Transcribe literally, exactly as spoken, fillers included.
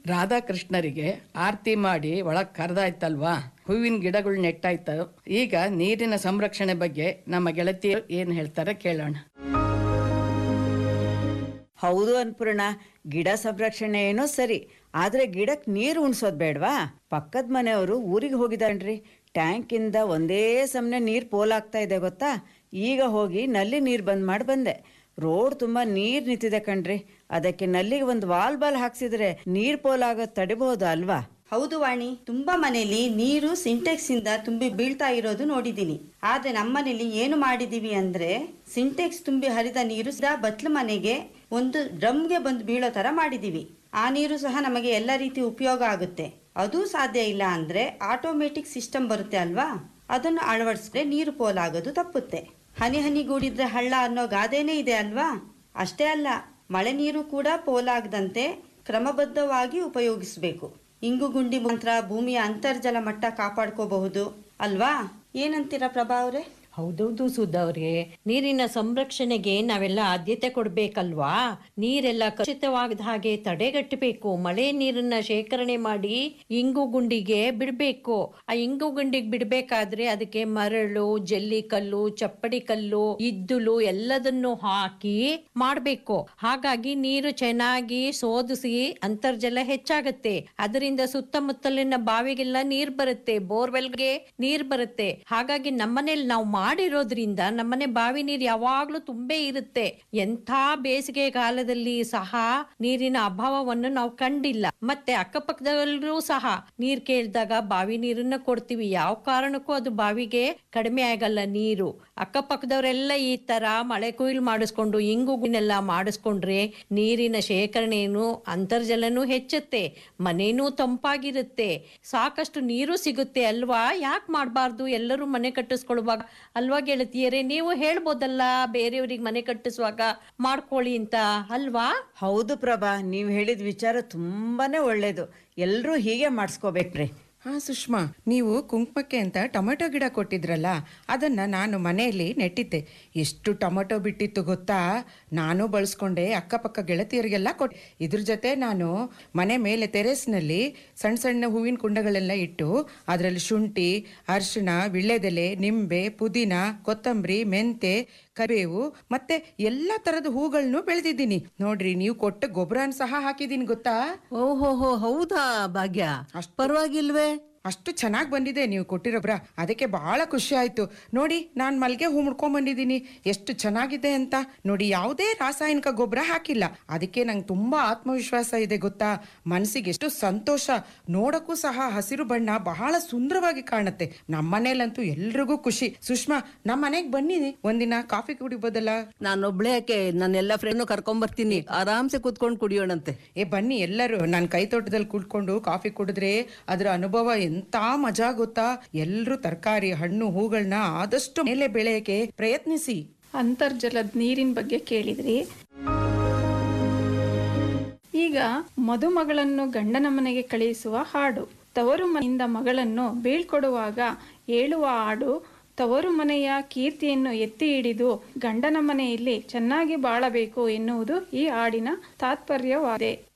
ರಾಧಾಕೃಷ್ಣರಿಗೆ ಆರತಿ ಮಾಡಿ ಒಳಗ್ ಕರೆದಾಯ್ತಲ್ವಾ, ಹೂವಿನ ಗಿಡಗಳು ನೆಟ್ಟಾಯ್ತು. ಈಗ ನೀರಿನ ಸಂರಕ್ಷಣೆ ಬಗ್ಗೆ ನಮ್ಮ ಗೆಳತಿಯರು ಏನ್ ಹೇಳ್ತಾರೆ ಕೇಳೋಣ. ಹೌದು ಅನ್ಪೂರ್ಣ, ಗಿಡ ಸಂರಕ್ಷಣೆ ಏನೋ ಸರಿ, ಆದ್ರೆ ಗಿಡಕ್ಕೆ ನೀರು ಉಣ್ಸೋದ್ ಬೇಡವಾ? ಪಕ್ಕದ ಮನೆಯವರು ಊರಿಗೆ ಹೋಗಿದಾನ್ರಿ. ಟ್ಯಾಂಕ್ ಇಂದ ಒಂದೇ ಸಮನೆ ನೀರ್ ಪೋಲಾಗ್ತಾ ಇದೆ ಗೊತ್ತಾ. ಈಗ ಹೋಗಿ ನಲ್ಲಿ ನೀರ್ ಬಂದ್ ಮಾಡಿ ಬಂದೆ. ರೋಡ್ ತುಂಬಾ ನೀರ್ ನಿಂತಿದೆ ಕಣ್ರಿ. ಅದಕ್ಕೆ ನಲ್ಲಿಗೆ ಒಂದು ವಾಲ್ ಬಾಲ್ ಹಾಕ್ಸಿದ್ರೆ ನೀರ್ ಪೋಲಾಗೋದ್ ತಡಿಬಹುದು ಅಲ್ವಾ? ಹೌದು ವಾಣಿ, ತುಂಬಾ ಮನೇಲಿ ನೀರು ಸಿಂಟೆಕ್ಸ್ ಇಂದ ತುಂಬಿ ಬೀಳ್ತಾ ಇರೋದು ನೋಡಿದೀನಿ. ಆದ್ರೆ ನಮ್ಮನೇಲಿ ಏನು ಮಾಡಿದೀವಿ ಅಂದ್ರೆ, ಸಿಂಟೆಕ್ಸ್ ತುಂಬಿ ಹರಿದ ನೀರು ಸದಾ ಬತ್ಲು ಮನೆಗೆ ಒಂದು ಡ್ರಮ್ಗೆ ಬಂದು ಬೀಳೋ ತರ ಮಾಡಿದೀವಿ. ಆ ನೀರು ಸಹ ನಮಗೆ ಎಲ್ಲ ರೀತಿ ಉಪಯೋಗ ಆಗುತ್ತೆ. ಅದು ಸಾಧ್ಯ ಇಲ್ಲ ಅಂದ್ರೆ ಆಟೋಮೆಟಿಕ್ ಸಿಸ್ಟಮ್ ಬರುತ್ತೆ ಅಲ್ವಾ, ಅದನ್ನು ಅಳವಡಿಸಿದ್ರೆ ನೀರು ಪೋಲಾಗೋದು ತಪ್ಪುತ್ತೆ. ಹನಿ ಹನಿಗೂಡಿದ್ರೆ ಹಳ್ಳ ಅನ್ನೋ ಗಾದೆನೇ ಇದೆ ಅಲ್ವಾ. ಅಷ್ಟೇ ಅಲ್ಲ, ಮಳೆ ನೀರು ಕೂಡ ಪೋಲಾಗದಂತೆ ಕ್ರಮಬದ್ಧವಾಗಿ ಉಪಯೋಗಿಸಬೇಕು. ಇಂಗು ಗುಂಡಿ ಮಂತ್ರ ಭೂಮಿಯ ಅಂತರ್ಜಲ ಮಟ್ಟ ಕಾಪಾಡ್ಕೋಬಹುದು ಅಲ್ವಾ? ಏನಂತೀರಾ ಪ್ರಭಾ ಅವರೇ? ಹೌದೌದು ಸುಧಾ ಅವ್ರೆ, ನೀರಿನ ಸಂರಕ್ಷಣೆಗೆ ನಾವೆಲ್ಲ ಆದ್ಯತೆ ಕೊಡ್ಬೇಕಲ್ವಾ? ನೀರೆಲ್ಲ ಕಲುಷಿತವಾಗದ ಹಾಗೆ ತಡೆಗಟ್ಟಬೇಕು. ಮಳೆ ನೀರನ್ನ ಶೇಖರಣೆ ಮಾಡಿ ಇಂಗು ಗುಂಡಿಗೆ ಬಿಡ್ಬೇಕು. ಆ ಇಂಗು ಗುಂಡಿಗೆ ಬಿಡ್ಬೇಕಾದ್ರೆ ಅದಕ್ಕೆ ಮರಳು, ಜಲ್ಲಿ ಕಲ್ಲು, ಚಪ್ಪಡಿ ಕಲ್ಲು, ಇದ್ದುಲು ಎಲ್ಲದನ್ನು ಹಾಕಿ ಮಾಡ್ಬೇಕು. ಹಾಗಾಗಿ ನೀರು ಚೆನ್ನಾಗಿ ಶೋಧಿಸಿ ಅಂತರ್ಜಲ ಹೆಚ್ಚಾಗತ್ತೆ. ಅದರಿಂದ ಸುತ್ತಮುತ್ತಲಿನ ಬಾವಿಗೆಲ್ಲ ನೀರ್ ಬರುತ್ತೆ, ಬೋರ್ವೆಲ್ಗೆ ನೀರ್ ಬರುತ್ತೆ. ಹಾಗಾಗಿ ನಮ್ಮನೇಲಿ ನಾವು ಮಾಡಿರೋದ್ರಿಂದ ನಮ್ಮನೆ ಬಾವಿ ನೀರು ಯಾವಾಗ್ಲೂ ತುಂಬೇ ಇರುತ್ತೆ. ಎಂಥ ಬೇಸಿಗೆ ಕಾಲದಲ್ಲಿ ಸಹ ನೀರಿನ ಅಭಾವವನ್ನು ನಾವು ಕಂಡಿಲ್ಲ. ಮತ್ತೆ ಅಕ್ಕಪಕ್ಕದಲ್ಲೂ ಸಹ ನೀರ್ ಕೇಳಿದಾಗ ಬಾವಿ ನೀರನ್ನ ಕೊಡ್ತೀವಿ. ಯಾವ ಕಾರಣಕ್ಕೂ ಅದು ಬಾವಿಗೆ ಕಡಿಮೆ ಆಗಲ್ಲ ನೀರು. ಅಕ್ಕಪಕ್ಕದವರೆಲ್ಲ ಈ ತರ ಮಳೆ ಕೊಯ್ಲು ಮಾಡಿಸ್ಕೊಂಡು ಇಂಗುನೆಲ್ಲ ಮಾಡಿಸ್ಕೊಂಡ್ರೆ ನೀರಿನ ಶೇಖರಣೆಯನ್ನು ಅಂತರ್ಜಲನೂ ಹೆಚ್ಚುತ್ತೆ, ಮನೇನೂ ತಂಪಾಗಿರುತ್ತೆ, ಸಾಕಷ್ಟು ನೀರು ಸಿಗುತ್ತೆ ಅಲ್ವಾ? ಯಾಕೆ ಮಾಡಬಾರ್ದು? ಎಲ್ಲರೂ ಮನೆ ಕಟ್ಟಿಸ್ಕೊಳ್ಳುವಾಗ ಅಲ್ವಾ ಗೆಳತಿಯರೇ? ನೀವು ಹೇಳ್ಬೋದಲ್ಲ ಬೇರೆಯವ್ರಿಗೆ ಮನೆ ಕಟ್ಟಿಸುವಾಗ ಮಾಡ್ಕೊಳ್ಳಿ ಅಂತ ಅಲ್ವಾ? ಹೌದು ಪ್ರಭಾ, ನೀವು ಹೇಳಿದ ವಿಚಾರ ತುಂಬಾನೇ ಒಳ್ಳೇದು. ಎಲ್ರೂ ಹೀಗೆ ಮಾಡಿಸ್ಕೋಬೇಕ್ರಿ. ಹಾ ಸುಷ್ಮಾ, ನೀವು ಕುಂಕುಮಕ್ಕೆ ಅಂತ ಟೊಮೆಟೊ ಗಿಡ ಕೊಟ್ಟಿದ್ರಲ್ಲ, ಅದನ್ನ ನಾನು ಮನೆಯಲ್ಲಿ ನೆಟ್ಟಿದ್ದೆ. ಎಷ್ಟು ಟೊಮೆಟೊ ಬಿಟ್ಟಿತ್ತು ಗೊತ್ತಾ? ನಾನು ಬಳಸ್ಕೊಂಡೆ, ಅಕ್ಕಪಕ್ಕ ಗೆಳತಿಯರಿಗೆಲ್ಲ ಕೊಟ್ಟೆ. ಇದ್ರ ಜೊತೆ ನಾನು ಮನೆ ಮೇಲೆ ಟೆರೇಸ್ನಲ್ಲಿ ಸಣ್ಣ ಸಣ್ಣ ಹೂವಿನ ಕುಂಡಗಳೆಲ್ಲ ಇಟ್ಟು ಅದರಲ್ಲಿ ಶುಂಠಿ, ಅರಿಶಿಣ, ವಿಳ್ಳೆದೆಲೆ, ನಿಂಬೆ, ಪುದೀನ, ಕೊತ್ತಂಬರಿ, ಮೆಂತೆ, ಕರಿಬೇವು ಮತ್ತೆ ಎಲ್ಲಾ ತರದ ಹೂಗಳನ್ನು ಬೆಳೆದಿದ್ದೀನಿ. ನೋಡ್ರಿ, ನೀವು ಕೊಟ್ಟ ಗೊಬ್ಬರನ ಸಹ ಹಾಕಿದೀನಿ ಗೊತ್ತಾ? ಓಹೋ, ಹೌದಾ ಭಾಗ್ಯ? ಅಷ್ಟು ಪರವಾಗಿಲ್ವೇ? ಅಷ್ಟು ಚೆನ್ನಾಗಿ ಬಂದಿದೆ ನೀವು ಕೊಟ್ಟಿರೋಬ್ರ. ಅದಕ್ಕೆ ಬಹಳ ಖುಷಿ ಆಯ್ತು. ನೋಡಿ, ನಾನು ಮಲ್ಗೆ ಹೂ ಮುಡ್ಕೊಂಡ್ ಬಂದಿದ್ದೀನಿ, ಎಷ್ಟು ಚೆನ್ನಾಗಿದೆ ಅಂತ. ನೋಡಿ, ಯಾವುದೇ ರಾಸಾಯನಿಕ ಗೊಬ್ಬರ ಹಾಕಿಲ್ಲ. ಅದಕ್ಕೆ ನಂಗೆ ತುಂಬಾ ಆತ್ಮವಿಶ್ವಾಸ ಇದೆ ಗೊತ್ತಾ. ಮನಸ್ಸಿಗೆ ಎಷ್ಟು ಸಂತೋಷ. ನೋಡಕ್ಕೂ ಸಹ ಹಸಿರು ಬಣ್ಣ ಬಹಳ ಸುಂದರವಾಗಿ ಕಾಣುತ್ತೆ. ನಮ್ಮನೇಲಂತೂ ಎಲ್ರಿಗೂ ಖುಷಿ. ಸುಷ್ಮಾ, ನಮ್ಮ ಮನೆಗೆ ಬನ್ನಿ, ಒಂದಿನ ಕಾಫಿ ಕುಡಿಬೋದಲ್ಲ? ನಾನೊಬ್ಳೆ ಯಾಕೆ, ನನ್ನೆಲ್ಲ ಫ್ರೆಂಡ್ ಕರ್ಕೊಂಡ್ ಬರ್ತೀನಿ, ಆರಾಮ್ಸೆ ಕುತ್ಕೊಂಡು ಕುಡಿಯೋಣಂತೆ. ಏ ಬನ್ನಿ ಎಲ್ಲರೂ, ನಾನು ಕೈ ತೋಟದಲ್ಲಿ ಕುತ್ಕೊಂಡು ಕಾಫಿ ಕುಡಿದ್ರೆ ಅದರ ಅನುಭವ ಎಂತ ಮಜಾ ಗೊತ್ತಾ. ಎಲ್ರೂ ತರಕಾರಿ, ಹಣ್ಣು, ಹೂಗಳನ್ನ ಆದಷ್ಟು ಮೇಲೆ ಬೆಳೆಯಕ್ಕೆ ಪ್ರಯತ್ನಿಸಿ. ಅಂತರ್ಜಲದ ನೀರಿನ ಬಗ್ಗೆ ಕೇಳಿದ್ರಿ. ಈಗ ಮದುಮಗಳನ್ನು ಗಂಡನ ಮನೆಗೆ ಕಳುಹಿಸುವ ಹಾಡು. ತವರು ಮನೆಯಿಂದ ಮಗಳನ್ನು ಬೀಳ್ಕೊಡುವಾಗ ಹೇಳುವ ಹಾಡು ತವರು ಮನೆಯ ಕೀರ್ತಿಯನ್ನು ಎತ್ತಿ ಹಿಡಿದು ಗಂಡನ ಮನೆಯಲ್ಲಿ ಚೆನ್ನಾಗಿ ಬಾಳಬೇಕು ಎನ್ನುವುದು ಈ ಹಾಡಿನ ತಾತ್ಪರ್ಯವಾಗಿದೆ.